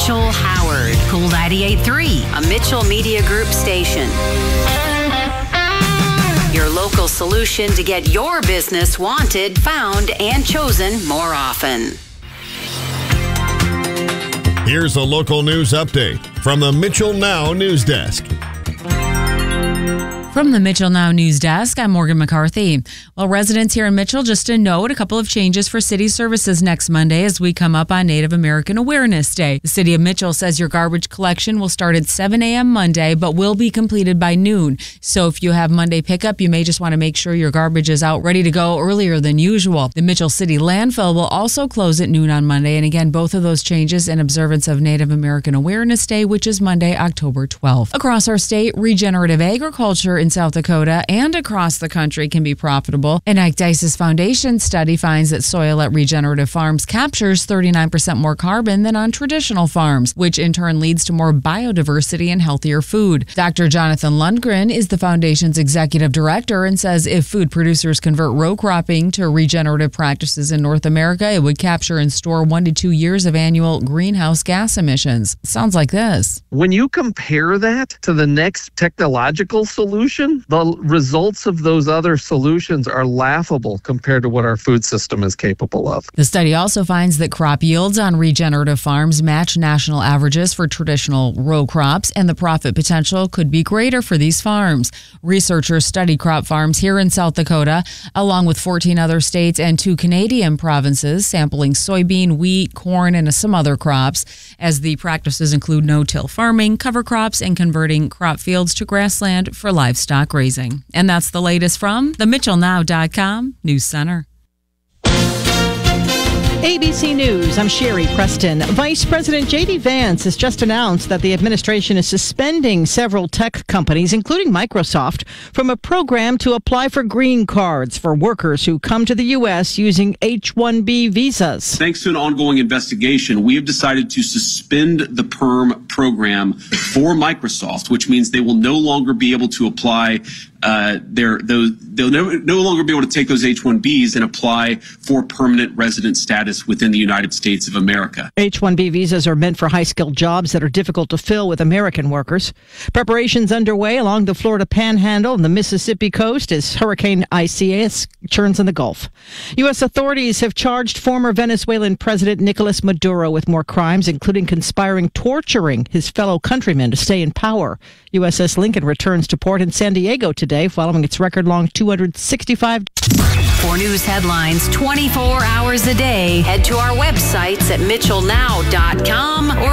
Mitchell Howard. Cool 98.3, a Mitchell Media Group station. Your local solution to get your business wanted, found, and chosen more often. Here's a local news update from the Mitchell Now News Desk. From the Mitchell Now News Desk, I'm Morgan McCarthy. Well, residents here in Mitchell, just a note, a couple of changes for city services next Monday as we come up on Native American Awareness Day. The city of Mitchell says your garbage collection will start at 7 a.m. Monday, but will be completed by noon. So if you have Monday pickup, you may just want to make sure your garbage is out ready to go earlier than usual. The Mitchell City Landfill will also close at noon on Monday. And again, both of those changes in observance of Native American Awareness Day, which is Monday, October 12th. Across our state, regenerative agriculture in South Dakota and across the country can be profitable. An Ike Dices Foundation study finds that soil at regenerative farms captures 39% more carbon than on traditional farms, which in turn leads to more biodiversity and healthier food. Dr. Jonathan Lundgren is the foundation's executive director and says if food producers convert row cropping to regenerative practices in North America, it would capture and store 1 to 2 years of annual greenhouse gas emissions. Sounds like this. When you compare that to the next technological solution, the results of those other solutions are laughable compared to what our food system is capable of. The study also finds that crop yields on regenerative farms match national averages for traditional row crops, and the profit potential could be greater for these farms. Researchers study crop farms here in South Dakota, along with 14 other states and 2 Canadian provinces, sampling soybean, wheat, corn, and some other crops, as the practices include no-till farming, cover crops, and converting crop fields to grassland for livestock raising. And that's the latest from the MitchellNow.com News Center. ABC News, I'm Sherry Preston. Vice President J.D. Vance has just announced that the administration is suspending several tech companies, including Microsoft, from a program to apply for green cards for workers who come to the U.S. using H-1B visas. Thanks to an ongoing investigation, we have decided to suspend the PERM program for Microsoft, which means they will no longer be able to apply they'll no longer be able to take those H-1Bs and apply for permanent resident status within the United States of America. H-1B visas are meant for high-skilled jobs that are difficult to fill with American workers. Preparations underway along the Florida Panhandle and the Mississippi coast as Hurricane Isaias churns in the Gulf. U.S. authorities have charged former Venezuelan President Nicolas Maduro with more crimes, including torturing his fellow countrymen to stay in power. USS Lincoln returns to port in San Diego today following its record-long 265. For news headlines 24 hours a day, head to our websites at MitchellNow.com or